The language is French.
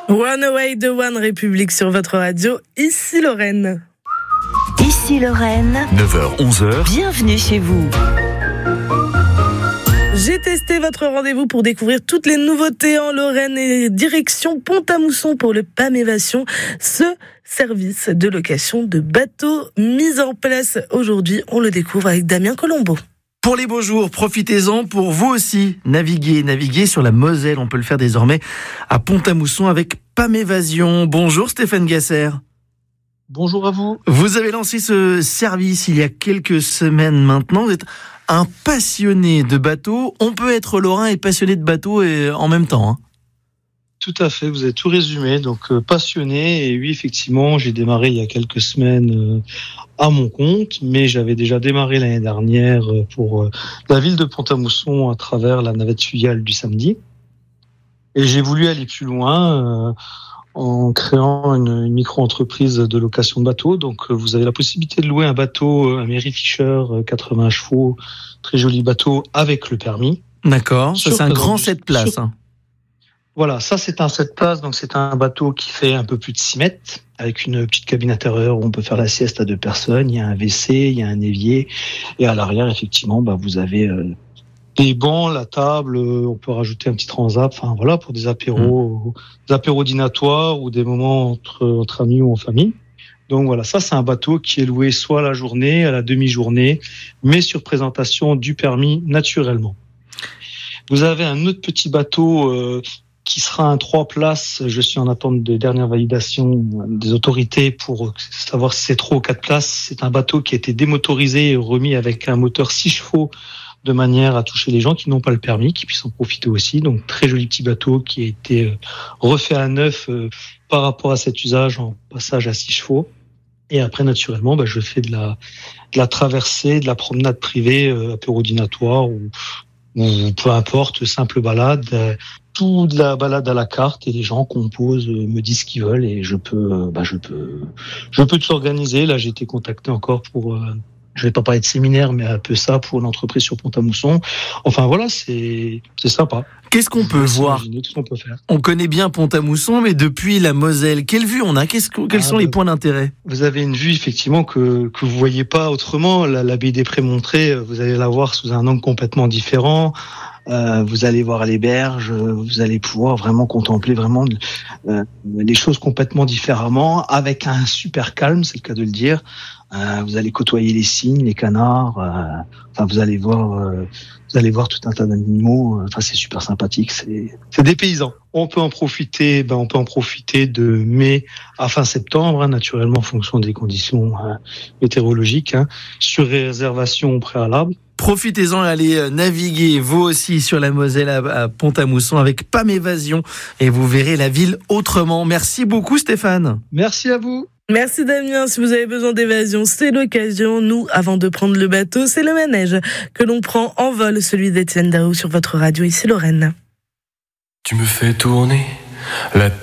One Away de One République sur votre radio, ici Lorraine. Ici Lorraine, 9h-11h, bienvenue chez vous. J'ai testé votre rendez-vous pour découvrir toutes les nouveautés en Lorraine et direction Pont-à-Mousson pour le PAM-Évasion, ce service de location de bateaux mis en place aujourd'hui. On le découvre avec Damien Colombo. Pour les beaux jours, profitez-en pour vous aussi naviguer sur la Moselle. On peut le faire désormais à Pont-à-Mousson avec PAM-Évasion. Bonjour Stéphane Gasser. Bonjour à vous. Vous avez lancé ce service il y a quelques semaines maintenant. Vous êtes un passionné de bateaux. On peut être lorrain et passionné de bateaux en même temps. Tout à fait, vous avez tout résumé. Donc passionné, et oui, effectivement, j'ai démarré il y a quelques semaines à mon compte, mais j'avais déjà démarré l'année dernière pour la ville de Pont-à-Mousson à travers la navette fluviale du samedi. Et j'ai voulu aller plus loin en créant une micro-entreprise de location de bateaux. Donc vous avez la possibilité de louer un bateau, un Mary Fisher 80 chevaux, très joli bateau avec le permis. D'accord, ça c'est un grand 7 places. Voilà, ça c'est un 7 places, donc c'est un bateau qui fait un peu plus de 6 mètres, avec une petite cabine intérieure où on peut faire la sieste à 2 personnes, il y a un WC, il y a un évier, et à l'arrière, effectivement, vous avez des bancs, la table, on peut rajouter un petit transat, enfin voilà, pour des apéros dînatoires ou des moments entre amis ou en famille. Donc voilà, ça c'est un bateau qui est loué soit à la journée, à la demi-journée, mais sur présentation du permis naturellement. Vous avez un autre petit bateau qui sera un 3 places. Je suis en attente de dernière validation des autorités pour savoir si c'est 3 ou 4 places. C'est un bateau qui a été démotorisé et remis avec un moteur 6 chevaux de manière à toucher les gens qui n'ont pas le permis, qui puissent en profiter aussi. Donc très joli petit bateau qui a été refait à neuf par rapport à cet usage en passage à 6 chevaux. Et après, naturellement, je fais de la traversée, de la promenade privée, apéro dînatoire ou peu importe, simple balade, tout de la balade à la carte, et les gens composent, me disent ce qu'ils veulent, et je peux tout organiser. Là, j'ai été contacté encore pour, je vais pas parler de séminaire, mais un peu ça pour l'entreprise sur Pont-à-Mousson. Enfin voilà, c'est sympa. Qu'est-ce qu'on peut voir ? Tout ce qu'on peut faire. On connaît bien Pont-à-Mousson, mais depuis la Moselle, quelle vue on a ? Quels sont les points d'intérêt ? Vous avez une vue effectivement que vous voyez pas autrement. La baie des Prémontrés, vous allez la voir sous un angle complètement différent. Vous allez voir les berges, vous allez pouvoir vraiment contempler vraiment les choses complètement différemment, avec un super calme, c'est le cas de le dire. Vous allez côtoyer les cygnes, les canards. Vous allez voir tout un tas d'animaux. C'est super sympathique. C'est dépaysant. On peut en profiter. On peut en profiter de mai à fin septembre, naturellement en fonction des conditions météorologiques, sur réservation au préalable. Profitez-en et allez naviguer, vous aussi, sur la Moselle à Pont-à-Mousson avec PAM-Évasion, et vous verrez la ville autrement. Merci beaucoup Stéphane. Merci à vous. Merci Damien. Si vous avez besoin d'évasion, c'est l'occasion. Nous, avant de prendre le bateau, c'est le manège que l'on prend en vol, celui d'Étienne Daou sur votre radio, ici Lorraine. tu me fais tourner la